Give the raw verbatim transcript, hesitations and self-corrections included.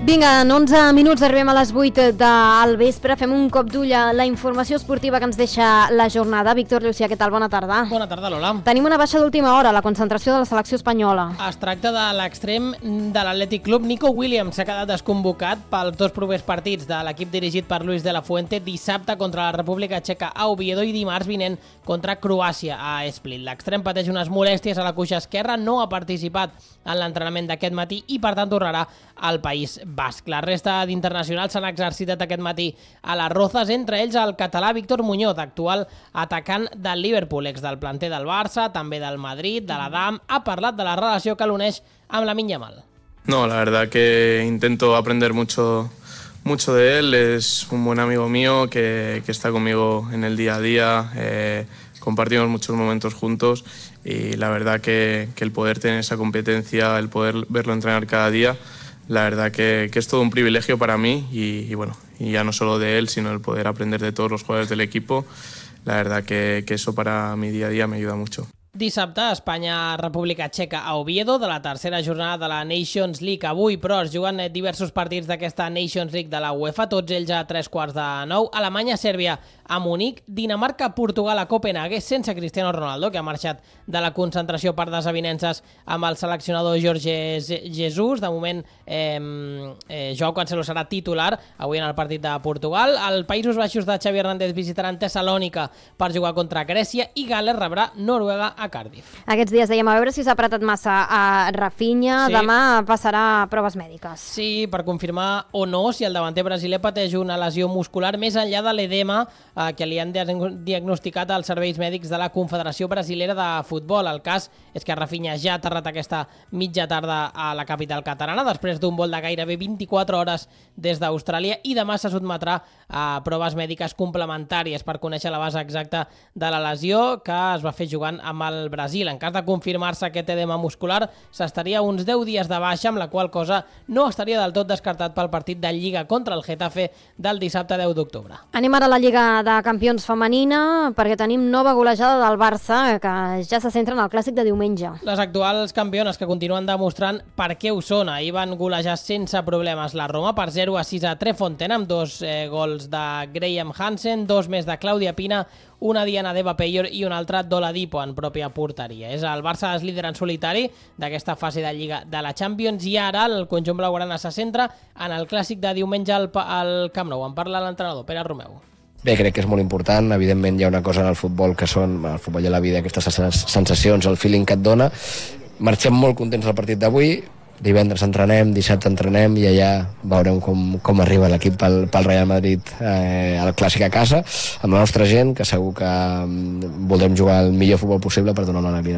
Vinga, en onze minuts arribem a les vuit del vespre. Fem un cop d'ull a la informació esportiva que ens deixa la jornada. Víctor Llucià, què tal? Bona tarda. Bona tarda, Lola. Tenim una baixa d'última hora, la concentració de la selecció espanyola. Es tracta de l'extrem de l'Atlètic Club. Nico Williams s'ha quedat desconvocat pels dos propers partits de l'equip dirigit per Luis de la Fuente, dissabte contra la República Txeca a Oviedo i dimarts vinent contra Croàcia a Split. L'extrem pateix unes molèsties a la cuixa esquerra, no ha participat en l'entrenament d'aquest matí i per tant tornarà al País Basc. La resta d'internacionals s'han exercitat aquest matí a les Rozas, entre ells el català Víctor Muñoz, actual atacant del Liverpool, ex del planter del Barça, també del Madrid, de l'Adam. Ha parlat de la relació que l'uneix amb Lamine Yamal. No, la verdad que intento aprender mucho, mucho de él. Es un buen amigo mío que, que está conmigo en el día a día. Eh, compartimos muchos momentos juntos y la verdad que, que el poder tener esa competencia, el poder verlo entrenar cada día, la verdad que, que es todo un privilegio para mí y, y bueno, y ya no solo de él, sino el poder aprender de todos los jugadores del equipo. La verdad que, que eso para mi día a día me ayuda mucho. Dissabte, Espanya-República Txeca a Oviedo, de la tercera jornada de la Nations League. Avui, però, es juguen diversos partits d'aquesta Nations League de la UEFA, tots ells a tres quarts de nou. Alemanya-Sèrbia a Munic, Dinamarca-Portugal a Copenhague, sense Cristiano Ronaldo, que ha marxat de la concentració per desavinences amb el seleccionador Jorge Jesus. De moment, eh, eh, Joao Cancelo serà titular avui en el partit de Portugal. Els Països Baixos de Xavi Hernández visitaran Tessalònica per jugar contra Grècia i Gales rebrà Noruega a Cardiff. Aquests dies dèiem a veure si s'ha apretat massa a Rafinha. Sí. Demà passarà proves mèdiques. Sí, per confirmar o no si el davanter brasiler pateix una lesió muscular més enllà de l'edema eh, que li han diagnosticat als serveis mèdics de la Confederació Brasilera de Futbol. El cas és que Rafinha ja ha aterrat aquesta mitja tarda a la capital catalana després d'un vol de gairebé vint-i-quatre hores des d'Austràlia i demà se sotmetrà a proves mèdiques complementàries per conèixer la base exacta de la lesió que es va fer jugant amb el Brasil. En cas de confirmar-se aquest edema muscular, s'estaria uns deu dies de baixa, amb la qual cosa no estaria del tot descartat pel partit de Lliga contra el Getafe del dissabte deu d'octubre. Anem ara a la Lliga de Campions femenina perquè tenim nova golejada del Barça que ja se centra en el clàssic de diumenge. Les actuals campiones que continuen demostrant per què ho són. Ahir van golejar sense problemes la Roma per zero a sis a Trefontaine amb dos eh, gols de Graham Hansen, dos més de Clàudia Pina, una Diana Deva Peyor i una altra d'Oladipo en pròpia porteria. És el Barça és líder en solitari d'aquesta fase de Lliga de la Champions i ara el conjunt blaugrana se centra en el clàssic de diumenge al, al Camp Nou. En parla l'entrenador, Pere Romeu. Bé, crec que és molt important. Evidentment hi ha una cosa en el futbol que són, el futbol i la vida, aquestes sensacions, el feeling que et dona. Marxem molt contents del partit d'avui. Divendres entrenem, dissabte entrenem i allà veurem com, com arriba l'equip pel, pel Real Madrid eh, al Clàssic a casa, amb la nostra gent, que segur que voldrem jugar el millor futbol possible per donar una alegria.